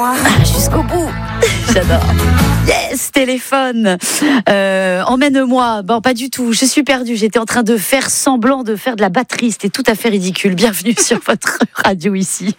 Jusqu'au bout. J'adore. Yes, téléphone. Emmène-moi. Bon, pas du tout. Je suis perdue. J'étais en train de faire semblant de faire de la batterie. C'était tout à fait ridicule. Bienvenue sur votre radio ici.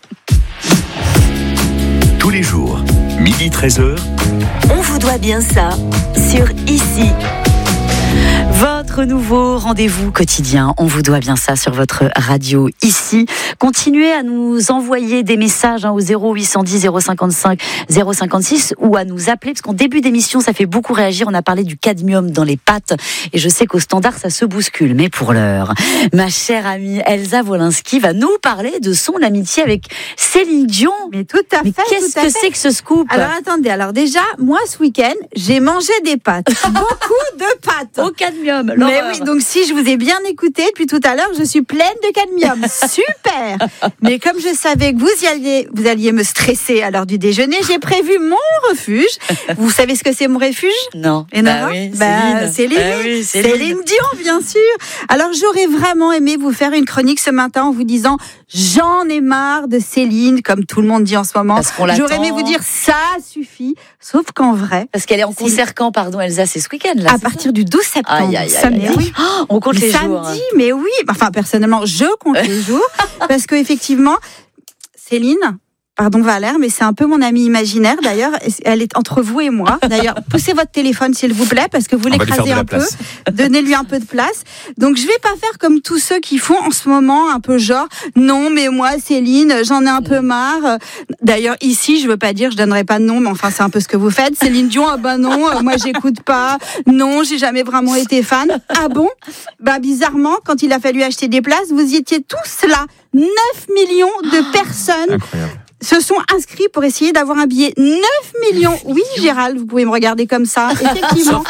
Tous les jours, 12h-13h. On vous doit bien ça sur Ici. Votre nouveau rendez-vous quotidien, on vous doit bien ça sur votre radio ici. Continuez à nous envoyer des messages au 0810 055 056 ou à nous appeler, parce qu'en début d'émission, ça fait beaucoup réagir. On a parlé du cadmium dans les pâtes et je sais qu'au standard, ça se bouscule. Mais pour l'heure, ma chère amie Elsa Wolinski va nous parler de son amitié avec Céline Dion. Mais tout à fait. Qu'est-ce que c'est que ce scoop? Alors attendez, déjà, moi ce week-end, j'ai mangé des pâtes. Beaucoup de pâtes. Au cadmium. Mais oui, donc si je vous ai bien écouté depuis tout à l'heure, je suis pleine de cadmium. Super. Mais comme je savais que vous alliez me stresser à l'heure du déjeuner, j'ai prévu mon refuge. Vous savez ce que c'est mon refuge? Non. Céline. Céline Dion, bien sûr. Alors j'aurais vraiment aimé vous faire une chronique ce matin en vous disant j'en ai marre de Céline, comme tout le monde dit en ce moment. J'aurais aimé vous dire ça suffit, sauf qu'en vrai. Parce qu'elle est en concert quand, pardon, Elsa, c'est ce week-end là. À partir du 12 septembre. Samedi. Oui. Oh, on compte les jours. Samedi, mais oui. Enfin, personnellement, je compte les jours. Parce qu'effectivement, Céline, pardon Valère, mais c'est un peu mon amie imaginaire. D'ailleurs, elle est entre vous et moi. D'ailleurs, poussez votre téléphone s'il vous plaît, parce que vous l'écrasez un peu. Donnez-lui un peu de place. Donc, je vais pas faire comme tous ceux qui font en ce moment un peu genre, non, mais moi, Céline, j'en ai un peu marre. D'ailleurs, ici, je veux pas dire, je donnerai pas de nom, mais enfin, c'est un peu ce que vous faites. Céline Dion, ah bah non, moi, j'écoute pas. Non, j'ai jamais vraiment été fan. Ah bon? Bah, bizarrement, quand il a fallu acheter des places, vous y étiez tous là. 9 millions de personnes. Incroyable. Se sont inscrits pour essayer d'avoir un billet. 9 millions. Oui, Gérald, vous pouvez me regarder comme ça. Effectivement.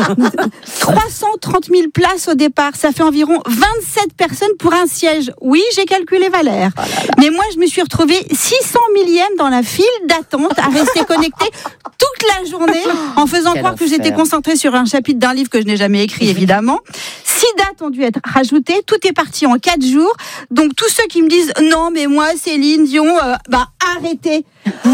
330 000 places au départ. Ça fait environ 27 personnes pour un siège. Oui, j'ai calculé Valère. Oh là là. Mais moi, je me suis retrouvée 600 millième dans la file d'attente à rester connectée toute la journée en faisant croire que j'étais concentrée sur un chapitre d'un livre que je n'ai jamais écrit, évidemment. 6 dates ont dû être rajoutées. Tout est parti en 4 jours. Donc, tous ceux qui me disent non, mais moi, Céline Dion, arrêtez. Vous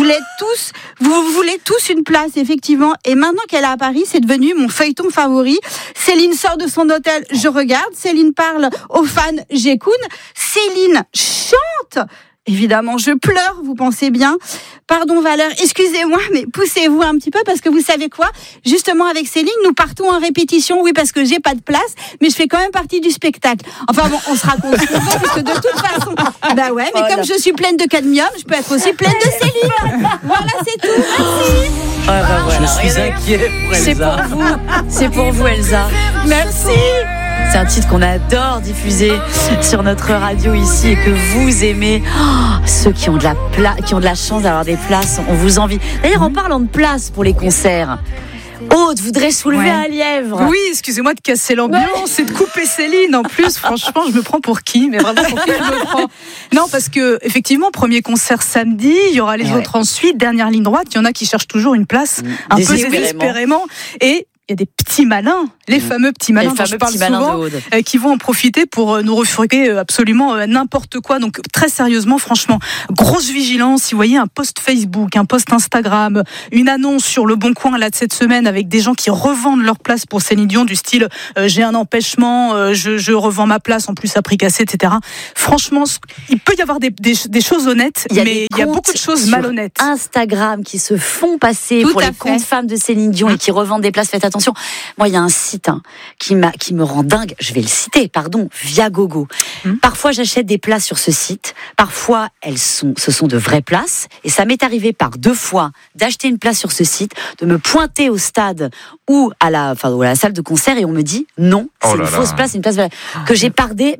voulez tous une place, effectivement. Et maintenant qu'elle est à Paris, c'est devenu mon feuilleton favori. Céline sort de son hôtel, je regarde. Céline parle aux fans, j'écoute. Céline chante. Évidemment, je pleure, vous pensez bien. Pardon Valère, excusez-moi, mais poussez-vous un petit peu parce que vous savez quoi? Justement, avec Céline, nous partons en répétition. Oui, parce que j'ai pas de place, mais je fais quand même partie du spectacle. Enfin bon, on se raconte souvent parce que de toute façon, bah ouais, mais comme je suis pleine de cadmium, je peux être aussi pleine de Céline. Voilà, c'est tout. Merci. Voilà. Je suis inquiet pour Elsa. C'est pour vous, Elsa. Merci. C'est un titre qu'on adore diffuser sur notre radio ici et que vous aimez. Ceux qui ont de la chance d'avoir des places, on vous envie. D'ailleurs, en parlant de places pour les concerts, Aude voudrait soulever un lièvre. Oui, excusez-moi de casser l'ambiance et de couper Céline. En plus, franchement, je me prends pour qui? Mais vraiment, pour qui je me prends? Non, parce que effectivement, premier concert samedi, il y aura les autres ensuite. Dernière ligne droite, il y en a qui cherchent toujours une place un peu désespérément. Et il y a des petits malins, les fameux petits malins dont je parle souvent, qui vont en profiter pour nous refourguer absolument n'importe quoi. Donc très sérieusement, franchement, grosse vigilance. Si vous voyez un post Facebook, un post Instagram, une annonce sur Le Bon Coin là de cette semaine avec des gens qui revendent leur place pour Céline Dion du style j'ai un empêchement, je revends ma place en plus à prix cassé, etc. Franchement, il peut y avoir des choses honnêtes, mais il y a beaucoup de choses malhonnêtes. Instagram qui se font passer pour les comptes femmes de Céline Dion et qui revendent des places. Faites attention. Moi, il y a un site qui me rend dingue. Je vais le citer, Viagogo. Parfois, j'achète des places sur ce site. Parfois, ce sont de vraies places. Et ça m'est arrivé par 2 fois d'acheter une place sur ce site, de me pointer au stade ou à la salle de concert et on me dit non, c'est une fausse place, une place que j'ai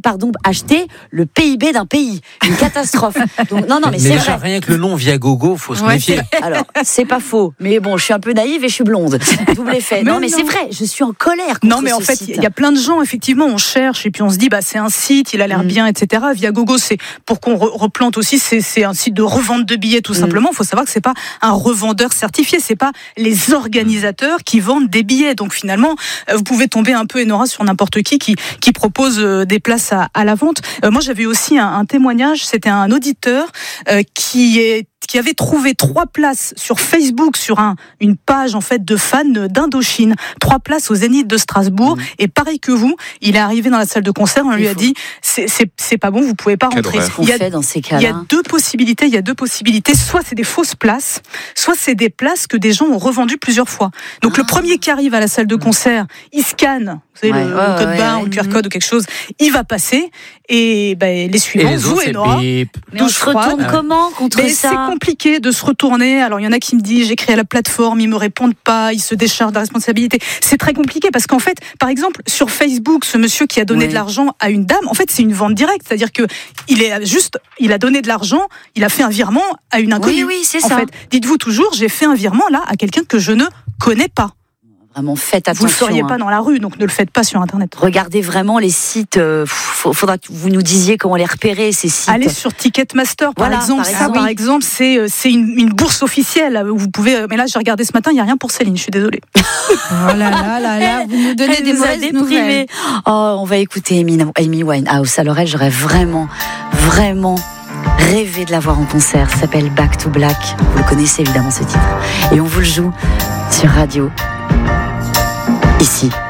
acheté le PIB d'un pays. Une catastrophe. Donc, non, mais c'est vrai. Rien que le nom Viagogo, faut se méfier. Alors, c'est pas faux. Mais bon, je suis un peu naïve et je suis blonde. Double effet. Non, mais c'est vrai, je suis en colère contre Non, mais en fait, il y a plein de gens, effectivement, on cherche et puis on se dit, c'est un site, il a l'air bien, etc. Viagogo, c'est, pour qu'on replante aussi, c'est un site de revente de billets, tout simplement. Il faut savoir que c'est pas un revendeur certifié, c'est pas les organisateurs qui vendent des billets. Donc finalement, vous pouvez tomber un peu, Enora, sur n'importe qui propose des places à la vente. Moi, j'avais aussi un témoignage, c'était un auditeur qui qui avait trouvé 3 places sur Facebook sur une page en fait de fans d'Indochine, 3 places au Zénith de Strasbourg. Et pareil que vous, il est arrivé dans la salle de concert, on lui a dit c'est pas bon, vous pouvez pas rentrer. Il y a 2 possibilités, soit c'est des fausses places, soit c'est des places que des gens ont revendues plusieurs fois. Donc le premier qui arrive à la salle de concert, il scanne, vous savez, le code barre ou le QR code ou quelque chose, il va passer et les suivants, et vous et Nora. Mais on se retourne comment contre ça? C'est compliqué de se retourner. Alors il y en a qui me disent j'écris à la plateforme, ils me répondent pas, ils se déchargent de la responsabilité. C'est très compliqué parce qu'en fait, par exemple, sur Facebook, ce monsieur qui a donné de l'argent à une dame, en fait, c'est une vente directe, c'est-à-dire que il a donné de l'argent, il a fait un virement à une inconnue. Oui, c'est en ça. fait, dites-vous toujours, j'ai fait un virement là à quelqu'un que je ne connais pas. Vraiment, faites attention. Vous ne le feriez pas dans la rue, donc ne le faites pas sur Internet. Regardez vraiment les sites. Faudra que vous nous disiez comment les repérer, ces sites. Allez sur Ticketmaster, par exemple. Par exemple, c'est une bourse officielle. Vous pouvez. Mais là, j'ai regardé ce matin, il n'y a rien pour Céline. Je suis désolée. Oh là, vous nous donnez des mauvaises nouvelles. Oh, on va écouter Amy Winehouse. Alors elle, j'aurais vraiment rêvé de la voir en concert. Ça s'appelle Back to Black. Vous le connaissez évidemment ce titre. Et on vous le joue sur radio. Ici.